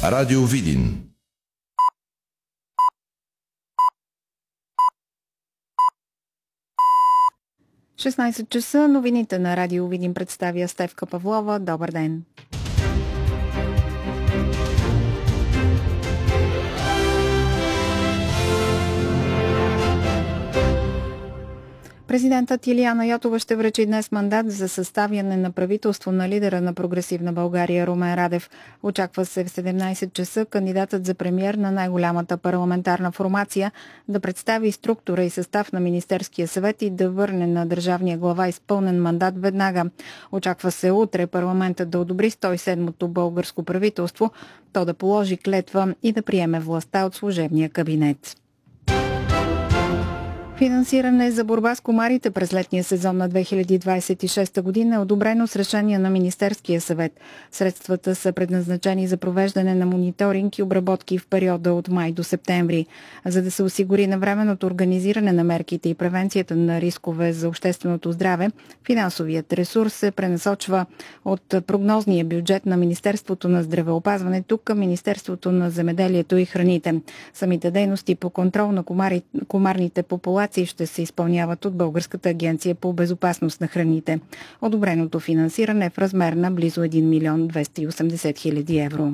Радио Видин. В 16 часа новините на Радио Видин представя Стефка Павлова. Добър ден! Президентът Илияна Йотова ще връчи днес мандат за съставяне на правителство на лидера на Прогресивна България Румен Радев. Очаква се в 17 часа кандидатът за премиер на най-голямата парламентарна формация да представи структура и състав на Министерския съвет и да върне на държавния глава изпълнен мандат веднага. Очаква се утре парламентът да одобри 107-то българско правителство, то да положи клетва и да приеме властта от служебния кабинет. Финансиране за борба с комарите през летния сезон на 2026 година е одобрено с решение на Министерския съвет. Средствата са предназначени за провеждане на мониторинг и обработки в периода от май до септември. За да се осигури навременното организиране на мерките и превенцията на рискове за общественото здраве, финансовият ресурс се пренасочва от прогнозния бюджет на Министерството на здравеопазването към Министерството на земеделието и храните. Самите дейности по контрол на комарните популации ще се изпълняват от Българската агенция по безопасност на храните. Одобреното финансиране е в размер на близо 1 милион 280 хиляди евро.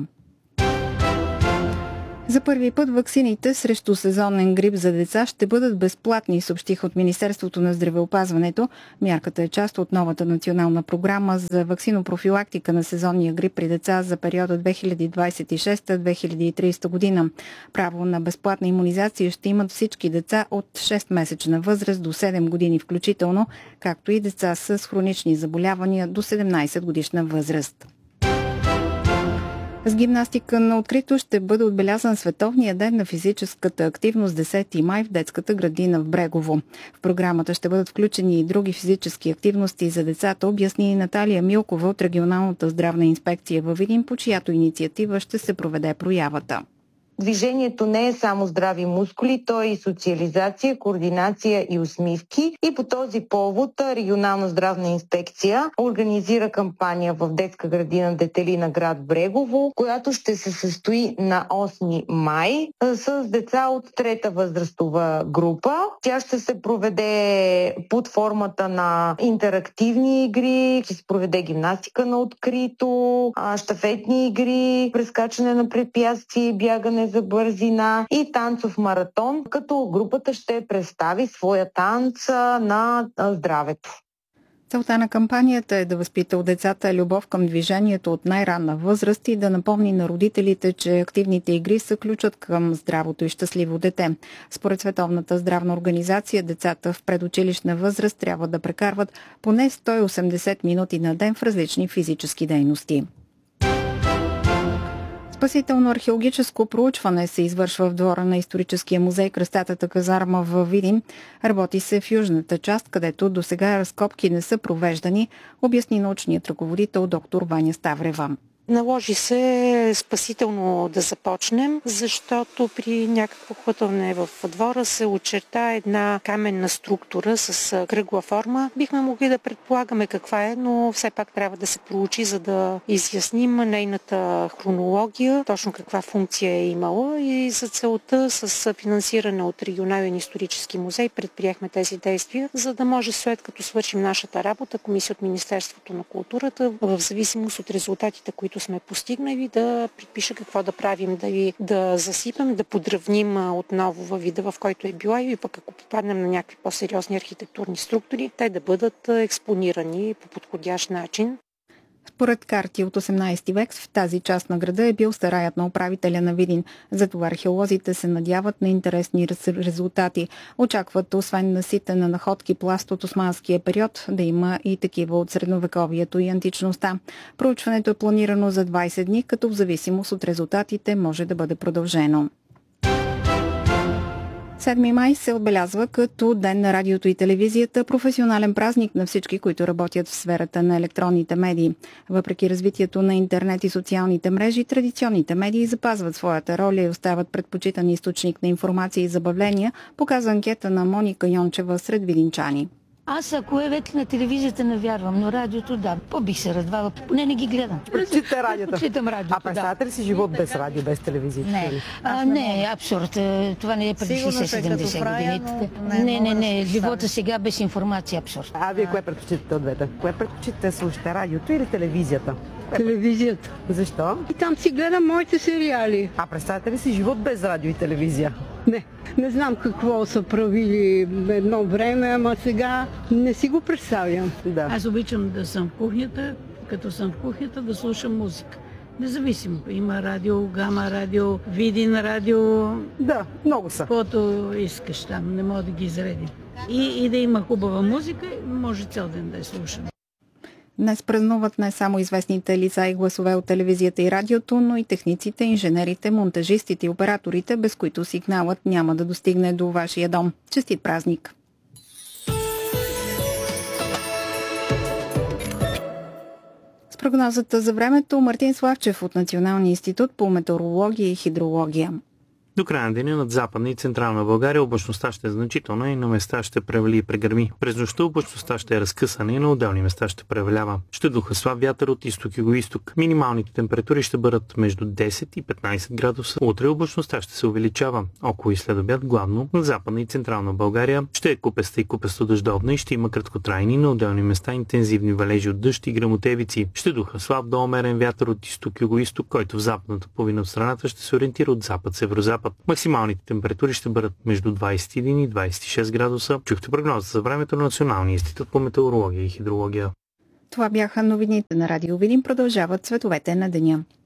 За първи път ваксините срещу сезонен грип за деца ще бъдат безплатни, съобщиха от Министерството на здравеопазването. Мярката е част от новата национална програма за ваксинопрофилактика на сезонния грип при деца за периода 2026-2030 година. Право на безплатна имунизация ще имат всички деца от 6-месечна възраст до 7 години включително, както и деца с хронични заболявания до 17 годишна възраст. С гимнастика на открито ще бъде отбелязан Световния ден на физическата активност 10 май в детската градина в Брегово. В програмата ще бъдат включени и други физически активности за децата, обясни Наталия Милкова от Регионалната здравна инспекция във Видин, по чиято инициатива ще се проведе проявата. Движението не е само здрави мускули, то е и социализация, координация и усмивки. И по този повод Регионална здравна инспекция организира кампания в детска градина Детелина, град Брегово, която ще се състои на 8 май с деца от трета възрастова група. Тя ще се проведе под формата на интерактивни игри, ще се проведе гимнастика на открито, щафетни игри, прескачане на препятствия, бягане за бързина и танцов маратон, като групата ще представи своя танц на здравето. Целта на кампанията е да възпита у децата любов към движението от най-ранна възраст и да напомни на родителите, че активните игри са ключът към здравото и щастливо дете. Според Световната здравна организация, децата в предучилищна възраст трябва да прекарват поне 180 минути на ден в различни физически дейности. Спасително археологическо проучване се извършва в двора на историческия музей Кръстатата казарма във Видин. Работи се в южната част, където досега разкопки не са провеждани, обясни научният ръководител доктор Ваня Ставрева. Наложи се спасително да започнем, защото при някакво хвътване в двора се очерта една каменна структура с кръгла форма. Бихме могли да предполагаме каква е, но все пак трябва да се проучи, за да изясним нейната хронология, точно каква функция е имала, и за целта с финансиране от Регионален исторически музей предприехме тези действия, за да може след като свършим нашата работа, комисия от Министерството на културата, в зависимост от резултатите, които сме постигнали, да предпише какво да правим, да засипем, да подравним отново във вида, в който е била, и пък ако попаднем на някакви по-сериозни архитектурни структури, те да бъдат експонирани по подходящ начин. Според карти от 18 век в тази част на града е бил сараят на управителя на Видин. Затова археолозите се надяват на интересни резултати. Очакват, освен наситена находки пласт от османския период, да има и такива от средновековието и античността. Проучването е планирано за 20 дни, като в зависимост от резултатите може да бъде продължено. 7 май се отбелязва като Ден на радиото и телевизията, професионален празник на всички, които работят в сферата на електронните медии. Въпреки развитието на интернет и социалните мрежи, традиционните медии запазват своята роля и остават предпочитан източник на информация и забавления, показва анкета на Моника Йончева сред видинчани. Аз ако е вече на телевизията не вярвам, но радиото да. По-бих се радвала. Поне не ги гледам. Предпочитате радиото? Предпочитам радиото, А представяте ли си живот без радио, без телевизия? Не, абсурд. Това не е преди 60-70 години. Не. Живота сега без информация е абсурд. А вие кое предпочитате от двете? Кое предпочитате, слушате радиото или телевизията? Телевизията. Защо? И там си гледам моите сериали. А представяте ли си живот без радио и телевизия? Не знам какво са правили едно време, ама сега не си го представям. Да. Аз обичам да съм в кухнята, като съм в кухнята да слушам музика. Независимо. Има радио, Гама радио, Видин радио. Да, много са. Каквото искаш там, не мога да ги изредим. И да има хубава музика, може цял ден да я слушам. Днес празнуват не само известните лица и гласове от телевизията и радиото, но и техниците, инженерите, монтажистите и операторите, без които сигналът няма да достигне до вашия дом. Честит празник! С прогнозата за времето Мартин Славчев от Националния институт по метеорология и хидрология. До края на деня над Западна и Централна България облачността ще е значителна и на места ще превали и прегърми. През нощта облачността ще е разкъсана и на отделни места ще превалява. Ще духа слаб вятър от изток и югоизток. Минималните температури ще бъдат между 10 и 15 градуса. Утре облачността ще се увеличава. Около и след обяд главно над Западна и Централна България ще е купеста и купесто дъждовна и ще има краткотрайни на отделни места интензивни валежи от дъжд и гръмотевици. Ще духа слаб до умерен вятър от изток и югоизток, който в западната половина от страната ще се ориентира от запад-северозапад. Максималните температури ще бъдат между 21 и 26 градуса. Чухте прогноза за времето на Националния институт по метеорология и хидрология. Това бяха новините на Радио Видин. Продължават цветовете на деня.